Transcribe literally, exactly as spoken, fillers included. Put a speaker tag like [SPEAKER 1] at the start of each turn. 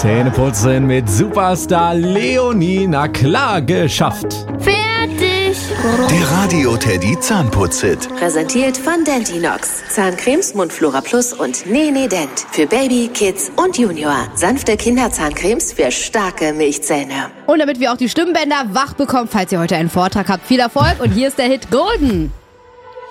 [SPEAKER 1] Zähneputzen mit Superstar Leonie. Na klar, geschafft.
[SPEAKER 2] Fertig.
[SPEAKER 3] Der Radio-Teddy Zahnputz-Hit.
[SPEAKER 4] Präsentiert von Dentinox. Zahncremes, Mundflora Plus und Nene Dent. Für Baby, Kids und Junior. Sanfte Kinderzahncremes für starke Milchzähne.
[SPEAKER 2] Und damit wir auch die Stimmbänder wach bekommen, falls ihr heute einen Vortrag habt, viel Erfolg. Und hier ist der Hit Golden.